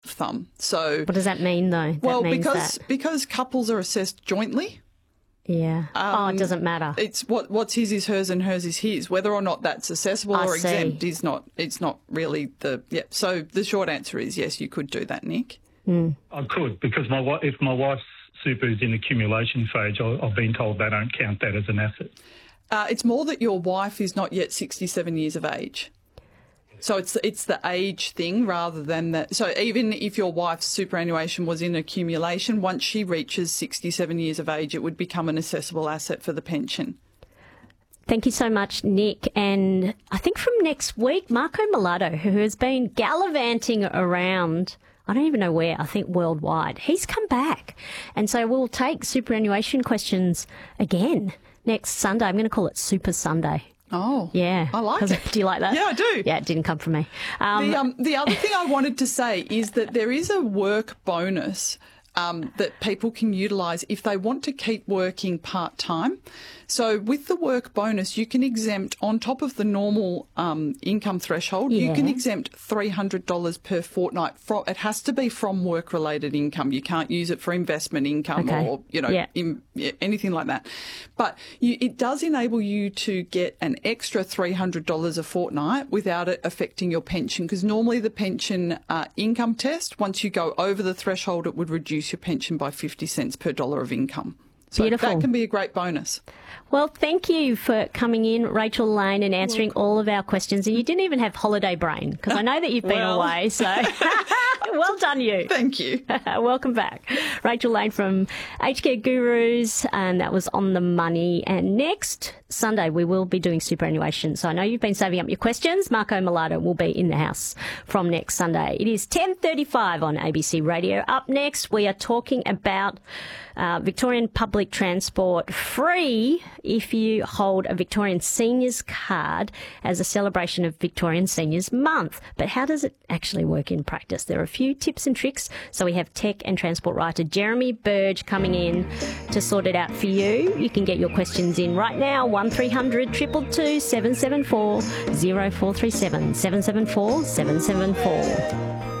thumb. So what does that mean, though? Well, because couples are assessed jointly. Yeah. It doesn't matter. It's what's his is hers and hers is his. Whether or not that's accessible or exempt is not. It's not really the. Yeah. So the short answer is yes, you could do that, Nick. I could, because if my wife's super is in accumulation phase, I've been told they don't count that as an asset. It's more that your wife is not yet 67 years of age. So it's the age thing rather than that. So even if your wife's superannuation was in accumulation, once she reaches 67 years of age, it would become an assessable asset for the pension. Thank you so much, Nick. And I think from next week, Marco Malato, who has been gallivanting around, I don't even know where, I think worldwide, he's come back. And so we'll take superannuation questions again next Sunday. I'm going to call it Super Sunday. Oh, yeah. I like it. Do you like that? Yeah, I do. Yeah, it didn't come from me. The other thing I wanted to say is that there is a work bonus that people can utilise if they want to keep working part-time. So with the work bonus, you can exempt, on top of the normal income threshold, you can exempt $300 per fortnight. It has to be from work-related income. You can't use it for investment income or, anything like that. But it does enable you to get an extra $300 a fortnight without it affecting your pension, because normally the pension income test, once you go over the threshold, it would reduce your pension by 50 cents per dollar of income. So Beautiful. That can be a great bonus. Well, thank you for coming in, Rachel Lane, and answering all of our questions. And you didn't even have holiday brain, because I know that you've been away. So well done, you. Thank you. Welcome back. Rachel Lane from Aged Care Gurus, and that was On the Money. And next Sunday, we will be doing superannuation. So I know you've been saving up your questions. Marco Malato will be in the house from next Sunday. It is 10:35 on ABC Radio. Up next, we are talking about Victorian public transport free if you hold a Victorian Seniors card as a celebration of Victorian Seniors Month. But how does it actually work in practice? There are a few tips and tricks. So we have tech and transport writer Jeremy Burge coming in to sort it out for you. You can get your questions in right now, 1300 222 774 0437 774 774.